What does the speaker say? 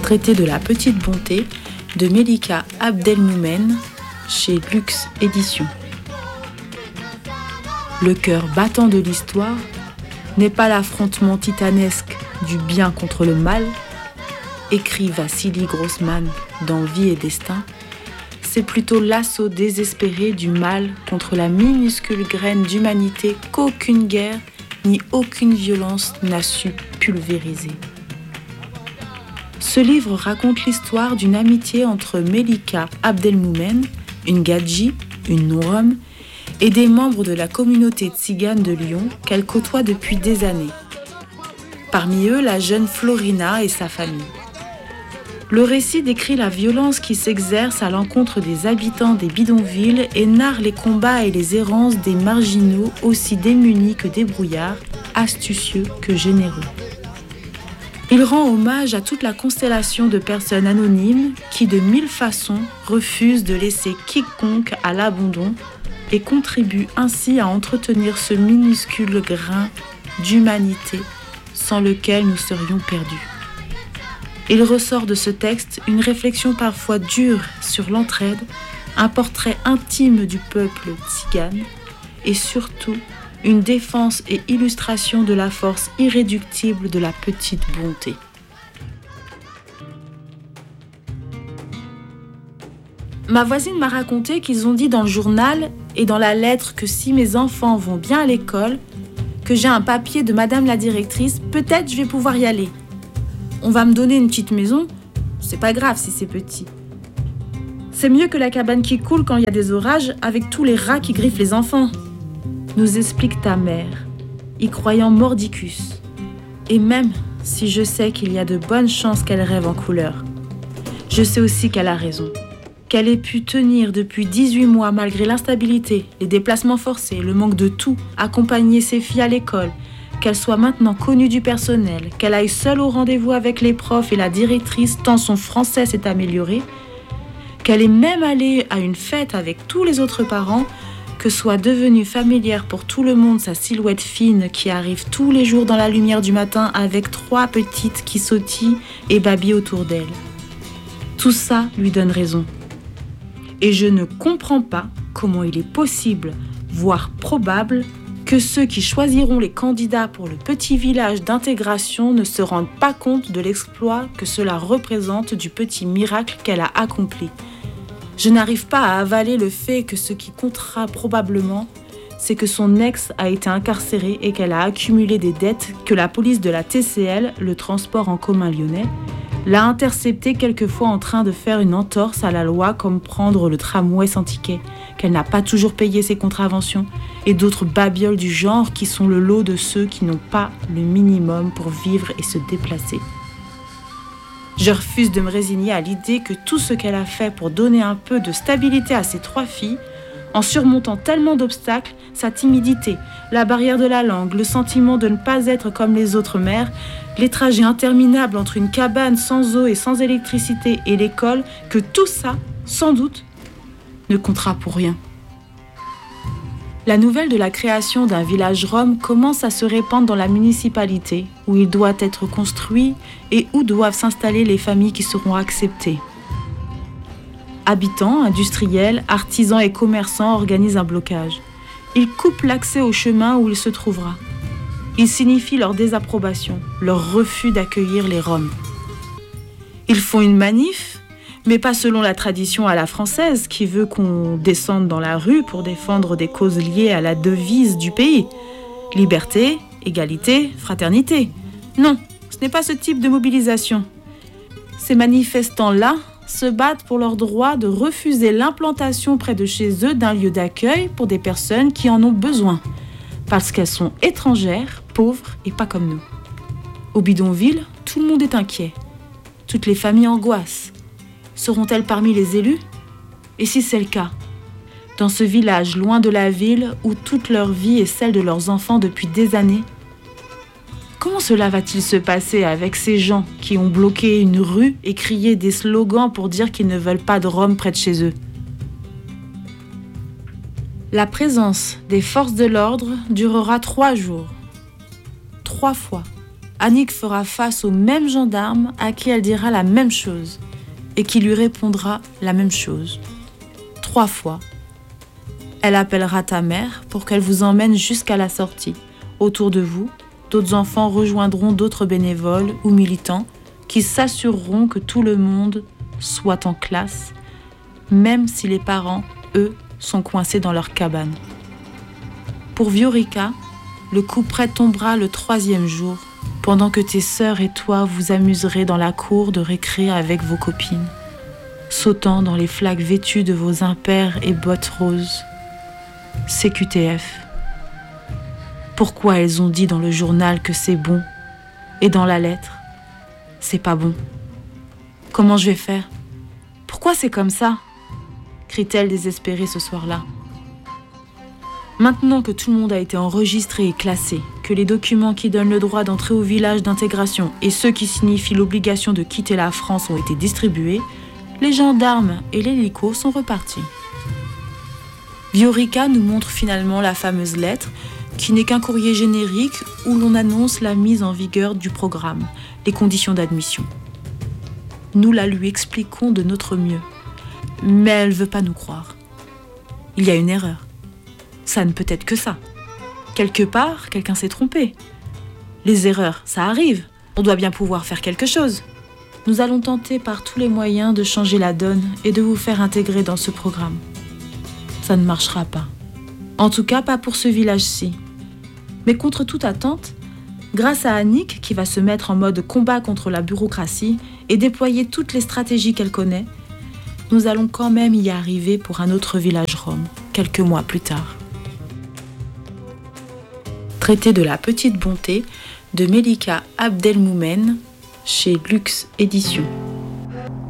traité de la petite bonté de Melika Abdelmoumen chez Luxe Éditions. Le cœur battant de l'histoire n'est pas l'affrontement titanesque du bien contre le mal, écrit Vassili Grossman dans Vie et Destin, c'est plutôt l'assaut désespéré du mal contre la minuscule graine d'humanité qu'aucune guerre ni aucune violence n'a su pulvériser. Ce livre raconte l'histoire d'une amitié entre Melika Abdelmoumen, une Gadji, une non-rom, et des membres de la communauté tzigane de Lyon qu'elle côtoie depuis des années. Parmi eux, la jeune Florina et sa famille. Le récit décrit la violence qui s'exerce à l'encontre des habitants des bidonvilles et narre les combats et les errances des marginaux aussi démunis que débrouillards, astucieux que généreux. Il rend hommage à toute la constellation de personnes anonymes qui, de mille façons, refusent de laisser quiconque à l'abandon et contribuent ainsi à entretenir ce minuscule grain d'humanité sans lequel nous serions perdus. Il ressort de ce texte une réflexion parfois dure sur l'entraide, un portrait intime du peuple tzigane et surtout une défense et illustration de la force irréductible de la petite bonté. Ma voisine m'a raconté qu'ils ont dit dans le journal et dans la lettre que si mes enfants vont bien à l'école, que j'ai un papier de madame la directrice, peut-être je vais pouvoir y aller. On va me donner une petite maison, c'est pas grave si c'est petit. C'est mieux que la cabane qui coule quand il y a des orages avec tous les rats qui griffent les enfants, nous explique ta mère, y croyant mordicus. Et même si je sais qu'il y a de bonnes chances qu'elle rêve en couleur, je sais aussi qu'elle a raison. Qu'elle ait pu tenir depuis 18 mois malgré l'instabilité, les déplacements forcés, le manque de tout, accompagner ses filles à l'école, qu'elle soit maintenant connue du personnel, qu'elle aille seule au rendez-vous avec les profs et la directrice tant son français s'est amélioré, qu'elle est même allée à une fête avec tous les autres parents, que soit devenue familière pour tout le monde sa silhouette fine qui arrive tous les jours dans la lumière du matin avec 3 petites qui sautillent et babillent autour d'elle. Tout ça lui donne raison. Et je ne comprends pas comment il est possible, voire probable, que ceux qui choisiront les candidats pour le petit village d'intégration ne se rendent pas compte de l'exploit que cela représente du petit miracle qu'elle a accompli. Je n'arrive pas à avaler le fait que ce qui comptera probablement, c'est que son ex a été incarcéré et qu'elle a accumulé des dettes que la police de la TCL, le transport en commun lyonnais, l'a intercepté quelquefois en train de faire une entorse à la loi comme prendre le tramway sans ticket, qu'elle n'a pas toujours payé ses contraventions, et d'autres babioles du genre qui sont le lot de ceux qui n'ont pas le minimum pour vivre et se déplacer. Je refuse de me résigner à l'idée que tout ce qu'elle a fait pour donner un peu de stabilité à ses 3 filles, en surmontant tellement d'obstacles, sa timidité, la barrière de la langue, le sentiment de ne pas être comme les autres mères, les trajets interminables entre une cabane sans eau et sans électricité et l'école, que tout ça, sans doute, ne comptera pour rien. La nouvelle de la création d'un village rom commence à se répandre dans la municipalité, où il doit être construit et où doivent s'installer les familles qui seront acceptées. Habitants, industriels, artisans et commerçants organisent un blocage. Ils coupent l'accès au chemin où il se trouvera. Ils signifient leur désapprobation, leur refus d'accueillir les Roms. Ils font une manif, mais pas selon la tradition à la française qui veut qu'on descende dans la rue pour défendre des causes liées à la devise du pays. Liberté, égalité, fraternité. Non, ce n'est pas ce type de mobilisation. Ces manifestants-là se battent pour leur droit de refuser l'implantation près de chez eux d'un lieu d'accueil pour des personnes qui en ont besoin, parce qu'elles sont étrangères, pauvres et pas comme nous. Au bidonville, tout le monde est inquiet. Toutes les familles angoissent. Seront-elles parmi les élus ? Et si c'est le cas ? Dans ce village loin de la ville où toute leur vie est celle de leurs enfants depuis des années, comment cela va-t-il se passer avec ces gens qui ont bloqué une rue et crié des slogans pour dire qu'ils ne veulent pas de Roms près de chez eux ? La présence des forces de l'ordre durera 3 jours. 3 fois, Annick fera face au même gendarme à qui elle dira la même chose et qui lui répondra la même chose. 3 fois. Elle appellera ta mère pour qu'elle vous emmène jusqu'à la sortie. Autour de vous, d'autres enfants rejoindront d'autres bénévoles ou militants qui s'assureront que tout le monde soit en classe, même si les parents, eux, sont coincés dans leur cabane. Pour Viorica, le couperet tombera le 3e jour, pendant que tes sœurs et toi vous amuserez dans la cour de récré avec vos copines, sautant dans les flaques vêtues de vos impairs et bottes roses. CQTF. Pourquoi elles ont dit dans le journal que c'est bon, et dans la lettre, c'est pas bon? Comment je vais faire? Pourquoi c'est comme ça? Crie-t-elle désespérée ce soir-là. Maintenant que tout le monde a été enregistré et classé, que les documents qui donnent le droit d'entrer au village d'intégration et ceux qui signifient l'obligation de quitter la France ont été distribués, les gendarmes et l'hélico sont repartis. Viorica nous montre finalement la fameuse lettre, qui n'est qu'un courrier générique où l'on annonce la mise en vigueur du programme, les conditions d'admission. Nous la lui expliquons de notre mieux, mais elle ne veut pas nous croire. Il y a une erreur. Ça ne peut être que ça. Quelque part, quelqu'un s'est trompé. Les erreurs, ça arrive. On doit bien pouvoir faire quelque chose. Nous allons tenter par tous les moyens de changer la donne et de vous faire intégrer dans ce programme. Ça ne marchera pas. En tout cas, pas pour ce village-ci. Mais contre toute attente, grâce à Annick qui va se mettre en mode combat contre la bureaucratie et déployer toutes les stratégies qu'elle connaît, nous allons quand même y arriver pour un autre village rome, quelques mois plus tard. Traité de la petite bonté de Melika Abdelmoumen chez Luxe Éditions.